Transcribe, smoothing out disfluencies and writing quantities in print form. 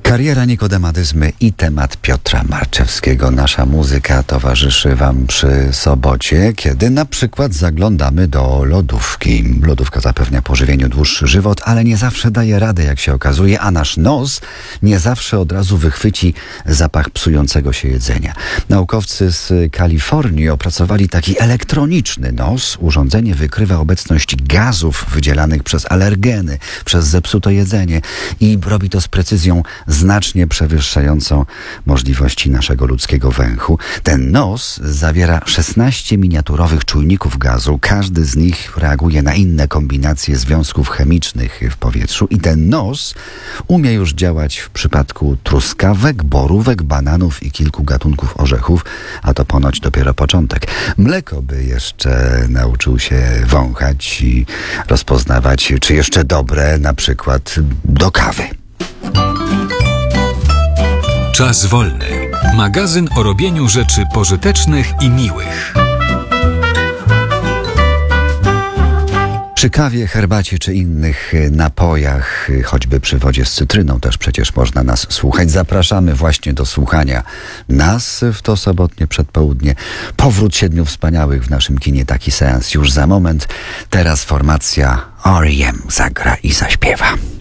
Kariera Nikodema Dyzmy i temat Piotra Marczewskiego. Nasza muzyka towarzyszy Wam przy sobocie, kiedy na przykład zaglądamy do lodówki. Lodówka zapewnia pożywieniu dłuższy żywot, ale nie zawsze daje radę, jak się okazuje, a nasz nos nie zawsze od razu wychwyci zapach psującego się jedzenia. Naukowcy z Kalifornii opracowali taki elektroniczny nos. Urządzenie wykrywa obecność gazów wydzielanych przez alergeny, przez zepsute jedzenie i robi to z precyzją znacznie przewyższającą możliwości naszego ludzkiego węchu. Ten nos zawiera 16 miniaturowych czujników gazu. Każdy z nich reaguje na inne kombinacje związków chemicznych w powietrzu i ten nos umie już działać w przypadku truskawek, borówek, bananów i kilku gatunków orzechów, a to ponoć dopiero początek. Mleko by jeszcze nauczył się wąchać i rozpoznawać, czy jeszcze dobre, na przykład do kawy. Czas wolny. Magazyn o robieniu rzeczy pożytecznych i miłych. Przy kawie, herbacie czy innych napojach, choćby przy wodzie z cytryną też przecież można nas słuchać. Zapraszamy właśnie do słuchania nas w to sobotnie przedpołudnie. Powrót Siedmiu Wspaniałych w naszym kinie. Taki seans już za moment. Teraz formacja R.E.M. zagra i zaśpiewa.